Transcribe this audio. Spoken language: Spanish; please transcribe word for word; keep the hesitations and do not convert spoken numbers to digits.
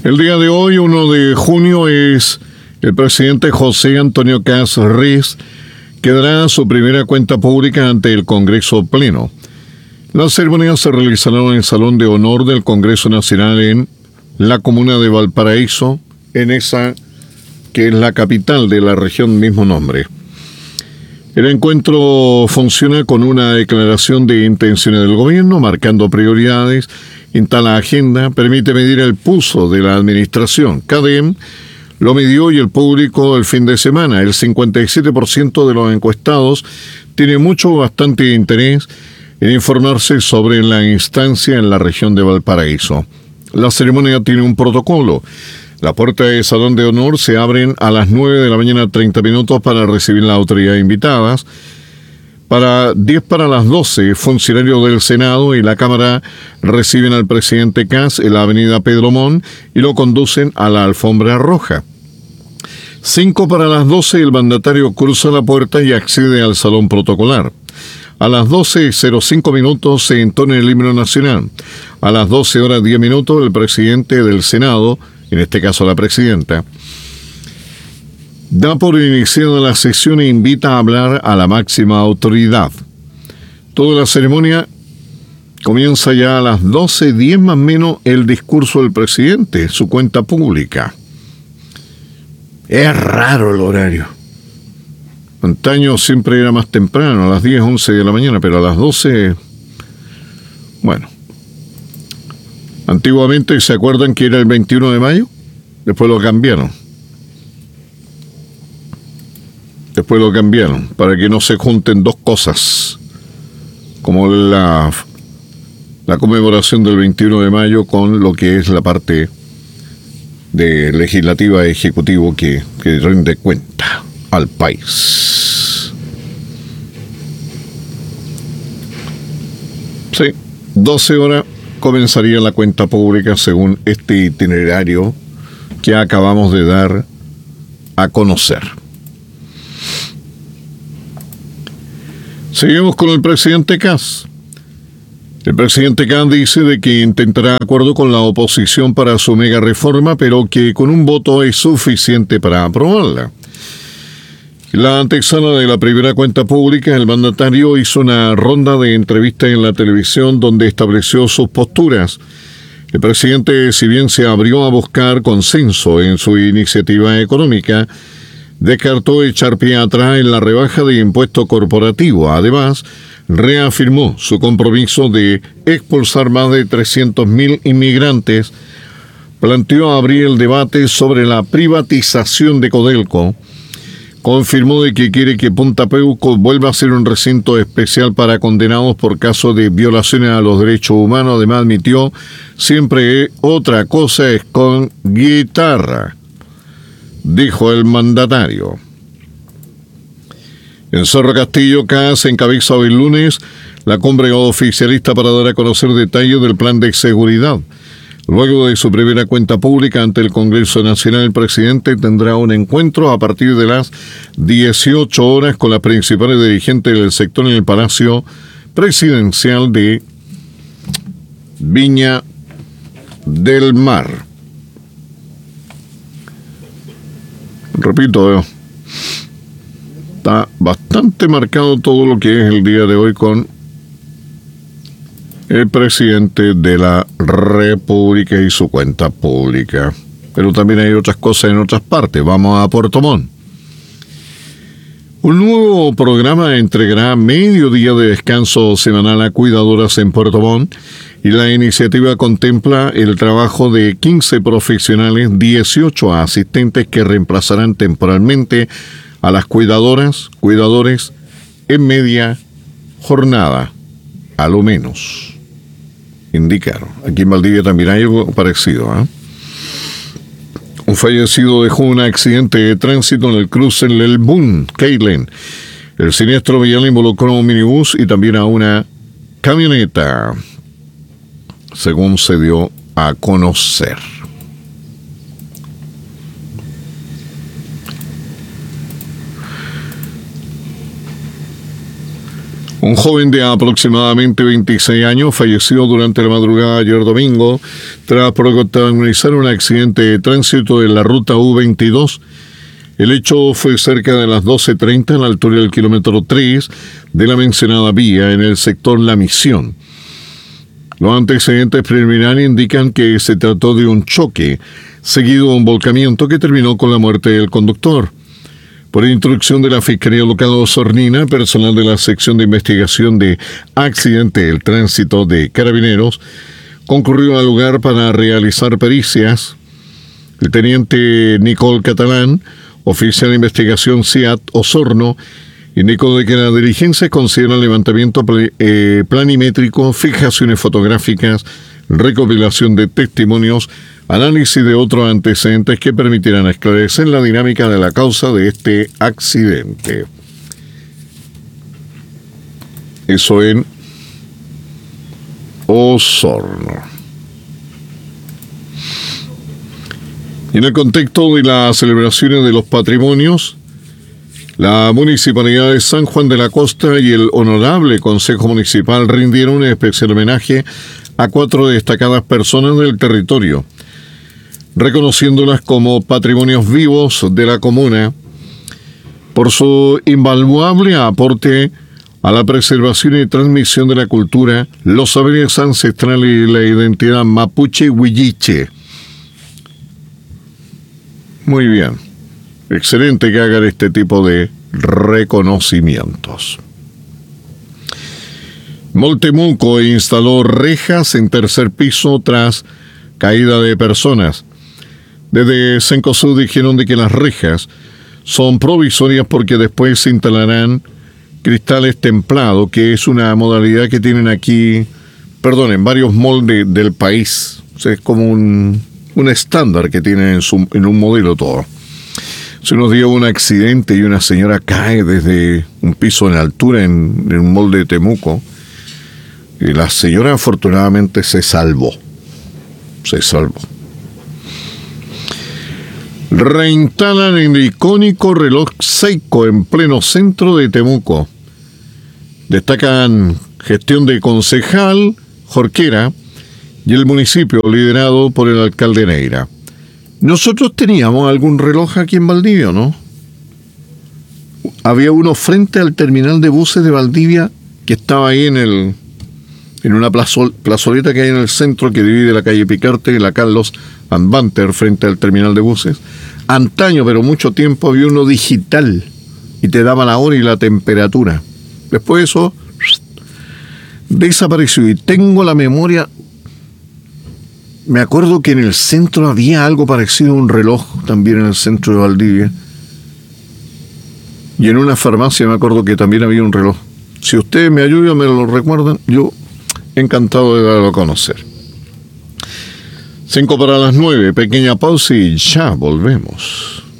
El día de hoy, uno de junio, es el presidente José Antonio Kast Riz, que dará su primera cuenta pública ante el Congreso Pleno. La ceremonia se realizará en el Salón de Honor del Congreso Nacional en la comuna de Valparaíso, en esa que es la capital de la región mismo nombre. El encuentro funciona con una declaración de intenciones del gobierno, marcando prioridades, instala agenda, permite medir el pulso de la administración. CADEM lo midió y el público el fin de semana. El cincuenta y siete por ciento de los encuestados tiene mucho, bastante interés en informarse sobre la instancia en la región de Valparaíso. La ceremonia tiene un protocolo. La puerta del Salón de Honor se abren a las nueve de la mañana, treinta minutos para recibir las autoridades invitadas. Para diez para las doce, funcionarios del Senado y la Cámara reciben al presidente Kast en la avenida Pedro Montt y lo conducen a la alfombra roja. cinco para las doce, el mandatario cruza la puerta y accede al salón protocolar. A las doce cero cinco minutos se entona el himno nacional. A las doce horas diez minutos, el presidente del Senado, en este caso la presidenta, da por iniciada la sesión e invita a hablar a la máxima autoridad. Toda la ceremonia comienza ya a las doce diez más menos el discurso del presidente, su cuenta pública. Es raro el horario. Antaño siempre era más temprano, a las diez, once de la mañana, pero a las doce, bueno. Antiguamente, ¿se acuerdan que era el veintiuno de mayo? Después lo cambiaron. Después lo cambiaron, para que no se junten dos cosas, como la, la conmemoración del veintiuno de mayo con lo que es la parte de legislativa ejecutivo que, que rinde cuenta al país. Sí, doce horas comenzaría la cuenta pública según este itinerario que acabamos de dar a conocer. Seguimos con el presidente Kast. El presidente Kast dice de que intentará acuerdo con la oposición para su mega reforma, pero que con un voto es suficiente para aprobarla. La antesala de la primera cuenta pública, el mandatario hizo una ronda de entrevistas en la televisión donde estableció sus posturas. El presidente, si bien se abrió a buscar consenso en su iniciativa económica, descartó echar pie atrás en la rebaja de impuesto corporativo. Además, reafirmó su compromiso de expulsar más de trescientos mil inmigrantes. Planteó abrir el debate sobre la privatización de Codelco. Confirmó de que quiere que Punta Peuco vuelva a ser un recinto especial para condenados por casos de violaciones a los derechos humanos. Además, admitió, siempre otra cosa es con guitarra, dijo el mandatario. En Cerro Castillo, Kast encabeza hoy lunes la cumbre oficialista para dar a conocer detalles del plan de seguridad. Luego de su primera cuenta pública ante el Congreso Nacional, el presidente tendrá un encuentro a partir de las dieciocho horas con las principales dirigentes del sector en el Palacio Presidencial de Viña del Mar. Repito, está bastante marcado todo lo que es el día de hoy con el presidente de la República y su cuenta pública. Pero también hay otras cosas en otras partes. Vamos a Puerto Montt. Un nuevo programa entregará medio día de descanso semanal a cuidadoras en Puerto Montt y la iniciativa contempla el trabajo de quince profesionales, dieciocho asistentes que reemplazarán temporalmente a las cuidadoras, cuidadores en media jornada, a lo menos. Indicaron. Aquí en Valdivia también hay algo parecido. ¿eh? Un fallecido dejó un accidente de tránsito en el cruce en el Boom, Keilen. El siniestro vial involucró a un minibús y también a una camioneta, según se dio a conocer. Un joven de aproximadamente veintiséis años falleció durante la madrugada de ayer domingo tras protagonizar un accidente de tránsito en la ruta U veintidós. El hecho fue cerca de las doce treinta a la altura del kilómetro tres de la mencionada vía en el sector La Misión. Los antecedentes preliminares indican que se trató de un choque, seguido de un volcamiento que terminó con la muerte del conductor. Por instrucción de la Fiscalía Local de Osornina, personal de la Sección de Investigación de Accidente del Tránsito de Carabineros concurrió al lugar para realizar pericias. El teniente Nicole Catalán, oficial de investigación C I A T Osorno, indicó de que la diligencia considera levantamiento eh, planimétrico, fijaciones fotográficas, recopilación de testimonios, análisis de otros antecedentes que permitirán esclarecer la dinámica de la causa de este accidente. Eso en Osorno. Y en el contexto de las celebraciones de los patrimonios, la Municipalidad de San Juan de la Costa y el Honorable Consejo Municipal rindieron un especial homenaje a cuatro destacadas personas del territorio, reconociéndolas como patrimonios vivos de la comuna por su invaluable aporte a la preservación y transmisión de la cultura, los saberes ancestrales y la identidad mapuche huilliche. Muy bien, excelente que hagan este tipo de reconocimientos. Moltemuco instaló rejas en tercer piso tras caída de personas. Desde Cencosud dijeron de que las rejas son provisorias porque después se instalarán cristales templados, que es una modalidad que tienen aquí, perdón, en varios moldes del país. O sea, es como un, un estándar que tienen en, su, en un modelo todo. Hace unos días hubo un accidente y una señora cae desde un piso en altura en, en un molde de Temuco. Y la señora afortunadamente se salvó. Se salvó. Reinstalan el icónico reloj Seiko en pleno centro de Temuco. Destacan gestión de concejal Jorquera y el municipio liderado por el alcalde Neira. Nosotros teníamos algún reloj aquí en Valdivia, ¿no? Había uno frente al terminal de buses de Valdivia que estaba ahí en el en una plazol, plazoleta que hay en el centro que divide la calle Picarte y la Carlos Anbanter frente al terminal de buses. Antaño, pero mucho tiempo, había uno digital y te daba la hora y la temperatura. Después eso desapareció y tengo la memoria. Me acuerdo que en el centro había algo parecido a un reloj también en el centro de Valdivia. Y en una farmacia me acuerdo que también había un reloj. Si ustedes me ayudan, me lo recuerdan, yo encantado de darlo a conocer. Cinco para las nueve, pequeña pausa y ya volvemos.